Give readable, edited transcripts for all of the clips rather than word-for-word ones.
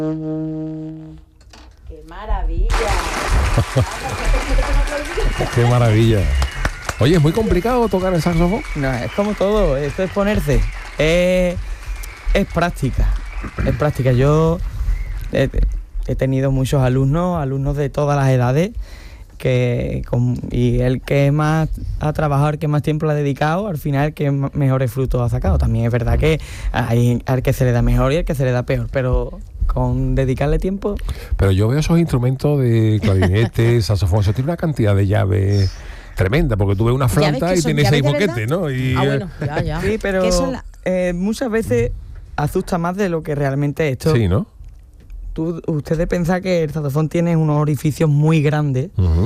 ¡Qué maravilla! ¡Qué maravilla! Oye, ¿es muy complicado tocar el saxofón? No, es como todo, esto es ponerse. Es práctica. Es práctica. Yo he tenido muchos alumnos de todas las edades y el que más ha trabajado, el que más tiempo le ha dedicado, al final el que mejores frutos ha sacado. También es verdad que hay al que se le da mejor y al que se le da peor, pero con dedicarle tiempo. Pero yo veo esos instrumentos de clarinete, saxofón, eso tiene una cantidad de llaves tremenda, porque tú ves una flauta y tiene 6 boquetes, ¿no? Y, bueno, ya. Sí, pero muchas veces asusta más de lo que realmente es esto. Sí, ¿no? Ustedes piensan que el saxofón tiene unos orificios muy grandes,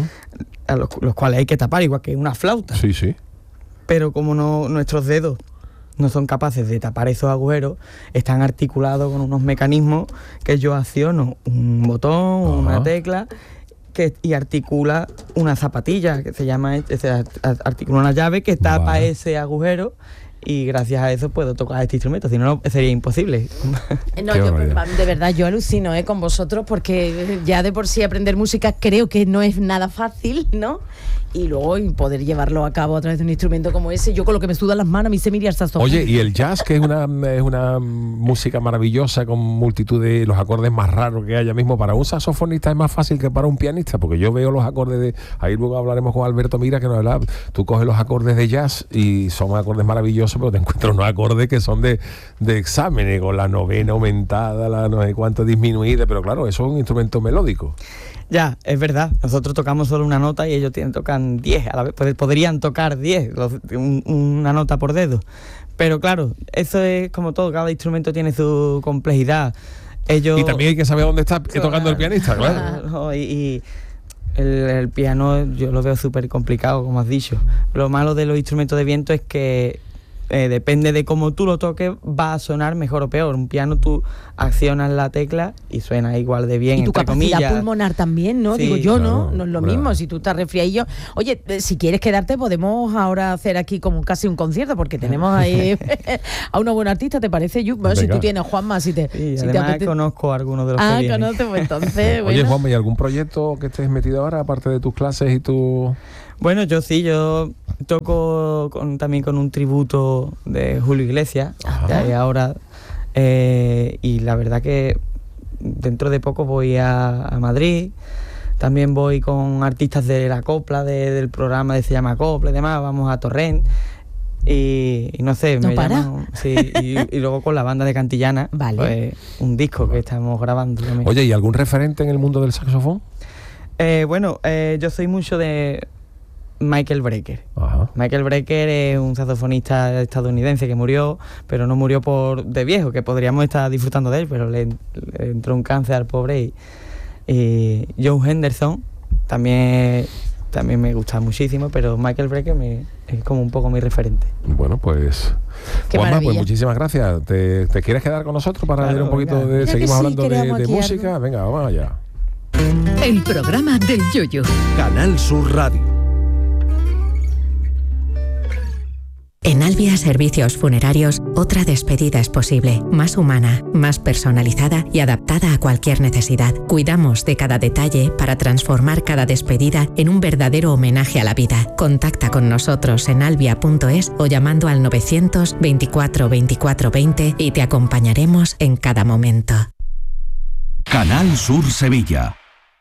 a los cuales hay que tapar, igual que una flauta. Sí, sí. Pero como nuestros dedos no son capaces de tapar esos agujeros, están articulados con unos mecanismos que yo acciono un botón, una tecla, y articula una zapatilla, que se llama, articula una llave que tapa ese agujero. Y gracias a eso puedo tocar este instrumento, si no sería imposible. No, yo, de verdad, yo alucino con vosotros, porque ya de por sí aprender música creo que no es nada fácil, ¿no? Y luego poder llevarlo a cabo a través de un instrumento como ese, yo con lo que me sudan las manos, a mí se me iría el saxofón. Oye, y el jazz, que es una música maravillosa con multitud de los acordes más raros que haya mismo, para un saxofonista es más fácil que para un pianista, porque yo veo los acordes ahí luego hablaremos con Alberto Mira, que nos habla, tú coges los acordes de jazz y son acordes maravillosos, pero te encuentras unos acordes que son de exámenes, con la novena aumentada, la no sé cuánto disminuida, pero claro, eso es un instrumento melódico. Ya, es verdad, nosotros tocamos solo una nota y ellos tocan 10 a la vez, podrían tocar 10, una nota por dedo, pero claro, eso es como todo, cada instrumento tiene su complejidad. Y también hay que saber dónde está tocando el pianista, claro. Y el piano yo lo veo súper complicado, como has dicho. Lo malo de los instrumentos de viento es que depende de cómo tú lo toques, va a sonar mejor o peor. Un piano tú accionas la tecla y suena igual de bien, y tu entre capacidad comillas. Pulmonar también, ¿no? Sí, Digo yo, claro, no es lo mismo. Si tú estás resfriadillo. Oye, si quieres quedarte, podemos ahora hacer aquí como casi un concierto, porque tenemos ahí a una buena artista, ¿te parece? Bueno, si tú tienes, Juanma, Sí, además conozco a algunos de los que vienen. Conoces, pues entonces, Oye, Juanma, ¿y algún proyecto que estés metido ahora, aparte de tus clases y tu...? Bueno, yo toco también con un tributo de Julio Iglesias, de ahora, y la verdad que dentro de poco voy a Madrid. También voy con artistas de la copla, del programa Se llama Copla y demás, vamos a Torrent. Y no sé, ¿No para? Sí, y luego con la banda de Cantillana, vale. Pues, un disco que estamos grabando también. Oye, ¿y algún referente en el mundo del saxofón? Yo soy mucho de Michael Brecker. Michael Brecker es un saxofonista estadounidense que murió, pero no murió de viejo, que podríamos estar disfrutando de él, pero le entró un cáncer al pobre. Y Joe Henderson también me gusta muchísimo, pero Michael Brecker es como un poco mi referente. Bueno, pues Juanma, pues muchísimas gracias. ¿Te quieres quedar con nosotros para ver un poquito de... Seguimos hablando de música? Venga, vamos allá. El programa del Yoyo. Canal Sur Radio. En Albia Servicios Funerarios, otra despedida es posible, más humana, más personalizada y adaptada a cualquier necesidad. Cuidamos de cada detalle para transformar cada despedida en un verdadero homenaje a la vida. Contacta con nosotros en albia.es o llamando al 924 24 20 y te acompañaremos en cada momento. Canal Sur Sevilla.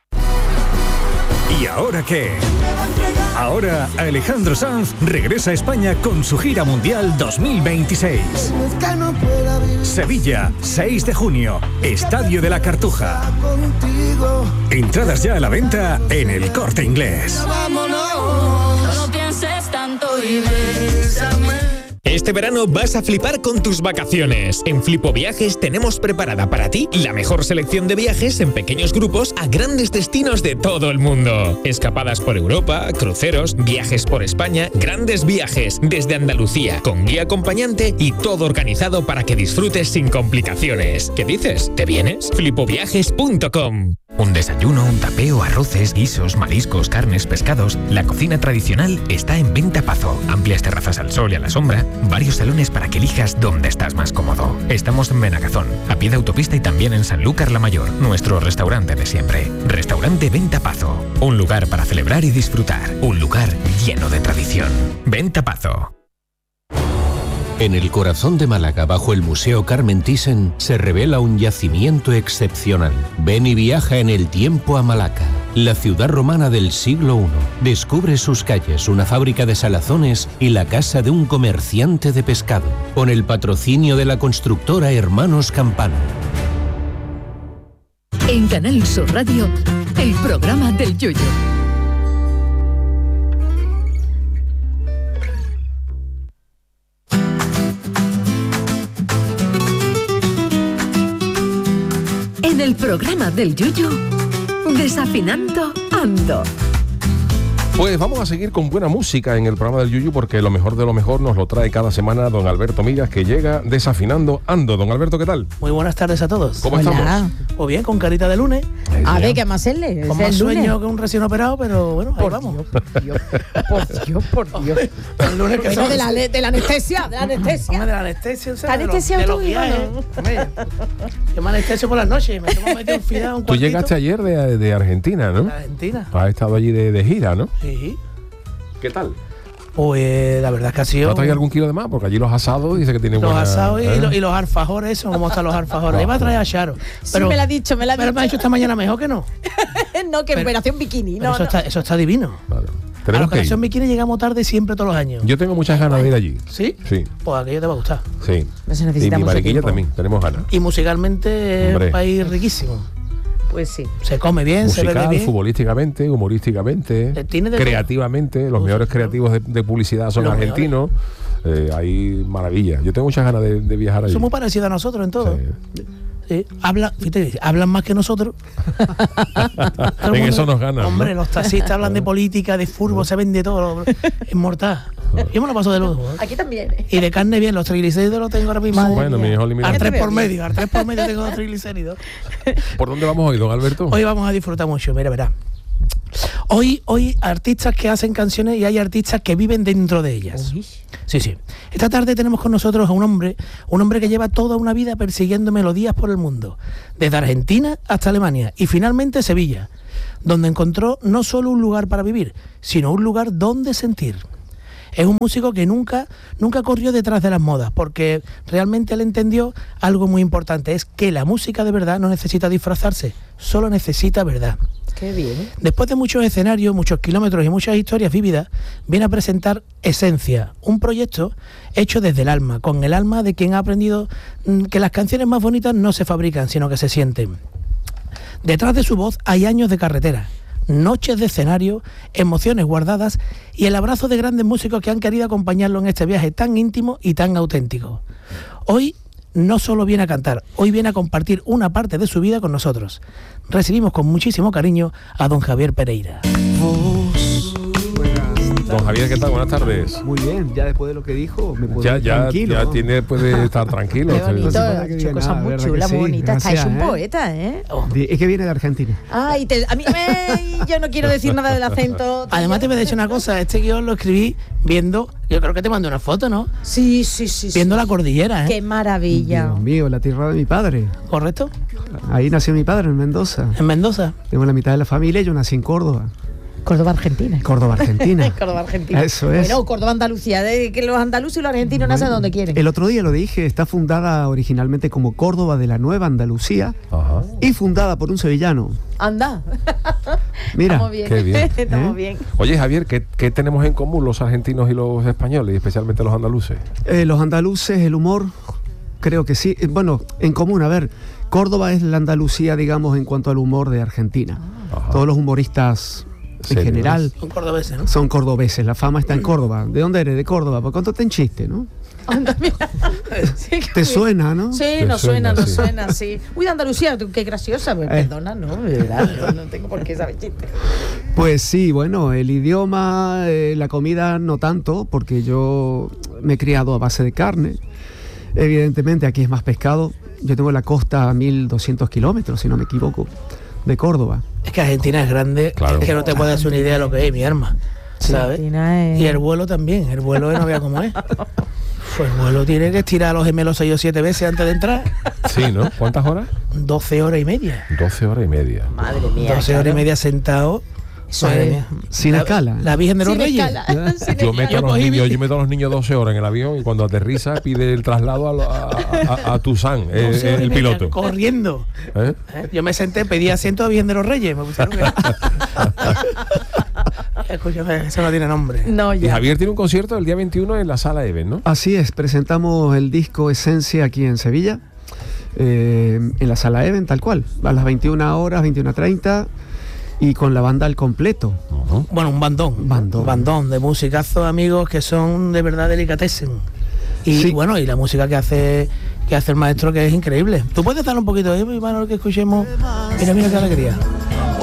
¿Y ahora qué? Ahora Alejandro Sanz regresa a España con su gira mundial 2026. Sevilla, 6 de junio, Estadio de la Cartuja. Entradas ya a la venta en El Corte Inglés. No pienses tanto y bésame. Este verano vas a flipar con tus vacaciones. En Flipo Viajes tenemos preparada para ti la mejor selección de viajes en pequeños grupos a grandes destinos de todo el mundo. Escapadas por Europa, cruceros, viajes por España, grandes viajes desde Andalucía, con guía acompañante y todo organizado para que disfrutes sin complicaciones. ¿Qué dices? ¿Te vienes? Flipoviajes.com. Un desayuno, un tapeo, arroces, guisos, mariscos, carnes, pescados. La cocina tradicional está en Venta Pazo. Amplias terrazas al sol y a la sombra, varios salones para que elijas dónde estás más cómodo. Estamos en Benagazón, a pie de autopista y también en Sanlúcar la Mayor, nuestro restaurante de siempre. Restaurante Venta Pazo. Un lugar para celebrar y disfrutar. Un lugar lleno de tradición. Venta Pazo. En el corazón de Málaga, bajo el Museo Carmen Thyssen, se revela un yacimiento excepcional. Ven y viaja en el tiempo a Malaca, la ciudad romana del siglo I. Descubre sus calles, una fábrica de salazones y la casa de un comerciante de pescado, con el patrocinio de la constructora Hermanos Campano. En Canal Sur Radio, el programa del Yoyo. En el programa del Yoyo, Desafinando Ando. Pues vamos a seguir con buena música en el programa del Yuyu, porque lo mejor de lo mejor nos lo trae cada semana don Alberto Miras, que llega Desafinando Ando. Don Alberto, ¿qué tal? Muy buenas tardes a todos. ¿Cómo estamos? Pues bien, con carita de lunes. A ver, ¿qué más hacerle? Con más sueño que un recién operado, pero bueno, ahí vamos. Por Dios. El lunes que bueno, de la anestesia, Hombre, de la anestesia, o sea, anestesia de los viajes. Yo me anestesio por las noches, me tomo medio un fideo, un Tú cuartito. llegaste ayer de Argentina, ¿no? De Argentina. Has estado allí de gira, ¿no? Sí. ¿Qué tal? Pues la verdad es que ha sido... ¿No traes algún kilo de más? Porque allí los asados dice que tienen los buena... asados y los alfajores, eso, ¿cómo están los alfajores? Iba a traer a Charo. Pero, sí, me lo ha dicho. Pero me ha dicho esta mañana mejor que no. No, que operación bikini. No, eso está divino. Claro. A la operación bikini llegamos tarde siempre todos los años. Yo tengo muchas ganas de ir allí. ¿Sí? Sí. Pues aquello te va a gustar. Sí. Se y mi mariquilla también, tenemos ganas. Y musicalmente es un país riquísimo. Pues sí. Se come bien, musical, se bebe bien. Futbolísticamente, humorísticamente, creativamente. Los mejores creativos de publicidad son argentinos. Hay maravillas. Yo tengo muchas ganas de viajar allí. Son muy parecidos a nosotros en todo. Sí. Hablan más que nosotros. En eso nos ganan. Hombre, ¿no? Los taxistas hablan de política, de fútbol, se ven de todo. Es mortal. Yo me lo paso de lujo. Aquí también. Y de carne bien, los triglicéridos los tengo ahora mismo. Bueno, mi hijo al 3 por medio tengo los triglicéridos. ¿Por dónde vamos hoy, don Alberto? Hoy vamos a disfrutar mucho, mira, verá. Hoy artistas que hacen canciones y hay artistas que viven dentro de ellas. Uy. Sí. Esta tarde tenemos con nosotros a un hombre que lleva toda una vida persiguiendo melodías por el mundo, desde Argentina hasta Alemania y finalmente Sevilla, donde encontró no solo un lugar para vivir, sino un lugar donde sentir. Es un músico que nunca corrió detrás de las modas, porque realmente él entendió algo muy importante, es que la música de verdad no necesita disfrazarse, solo necesita verdad. Qué bien. Después de muchos escenarios, muchos kilómetros y muchas historias vividas, viene a presentar Esencia, un proyecto hecho desde el alma, con el alma de quien ha aprendido que las canciones más bonitas no se fabrican, sino que se sienten. Detrás de su voz hay años de carretera, noches de escenario, emociones guardadas y el abrazo de grandes músicos que han querido acompañarlo en este viaje tan íntimo y tan auténtico. Hoy no solo viene a cantar, hoy viene a compartir una parte de su vida con nosotros. Recibimos con muchísimo cariño a don Javier Pereira. Don Javier, ¿qué tal? Buenas tardes. Muy bien, ya después de lo que dijo, me puedo tranquilo. Ya puede estar tranquilo. Qué bonito, ha hecho cosas muy chulas, muy bonitas. Estáis un poeta, ¿eh? Es que viene de Argentina. Yo no quiero decir nada del acento. Además te voy a decir una cosa, este guión lo escribí viendo, yo creo que te mandé una foto, ¿no? Sí. Viendo la cordillera, ¿eh? Qué maravilla. Dios mío, la tierra de mi padre. ¿Correcto? Ahí nació mi padre, en Mendoza. ¿En Mendoza? Tengo la mitad de la familia y yo nací en Córdoba. Córdoba, Argentina. Córdoba, Argentina. Córdoba, Argentina. Eso es. Bueno, Córdoba, Andalucía. Que los andaluces y los argentinos nacen donde quieren. El otro día lo dije, está fundada originalmente como Córdoba de la Nueva Andalucía. Ajá. Y fundada por un sevillano. Anda. Mira, estamos bien. Qué bien. Estamos bien. Oye, Javier, ¿qué tenemos en común los argentinos y los españoles, y especialmente los andaluces? Los andaluces, el humor, creo que sí. Bueno, en común, a ver, Córdoba es la Andalucía, digamos, en cuanto al humor de Argentina. Ajá. Todos los humoristas en general son cordobeses, ¿no? Son cordobeses, la fama está en Córdoba. ¿De dónde eres? De Córdoba. ¿Por cuánto te enchiste, no? Sí, te suena, ¿no? Sí, nos suena, sí. Uy, Andalucía, qué graciosa, perdona, no, de verdad, no tengo por qué saber chistes. Pues sí, bueno, el idioma, la comida no tanto, porque yo me he criado a base de carne. Evidentemente aquí es más pescado. Yo tengo la costa a 1200 kilómetros, si no me equivoco. de Córdoba. Es que Argentina es grande, Claro. es que no te puedes hacer una idea de lo que es, mi arma. ¿Sabes? Y el vuelo también, el vuelo no vea cómo es. Pues el vuelo tiene que estirar a los gemelos 6 o 7 veces antes de entrar. Sí, ¿no? ¿Cuántas horas? 12 horas y media. 12 horas y media. Madre mía. 12 horas y media sentado. Madre mía. Sin escala. La Virgen de los Reyes. Yo meto a los niños 12 horas en el avión y cuando aterriza pide el traslado a Tuzán, el piloto. Corriendo. ¿Eh? Yo me senté, pedí asiento a Virgen de los Reyes. Me pusieron Escúchame, eso no tiene nombre. No, Y Javier tiene un concierto el día 21 en la Sala Eben, ¿no? Así es, presentamos el disco Esencia aquí en Sevilla, en la Sala Eben, tal cual, a las 21 horas, 21:30, y con la banda al completo. Bueno, un bandón de musicazos, amigos, que son de verdad delicatessen. Y bueno, y la música que hace el maestro, que es increíble. ¿Tú puedes dar un poquito ahí, Manuel, que escuchemos? Mira qué alegría.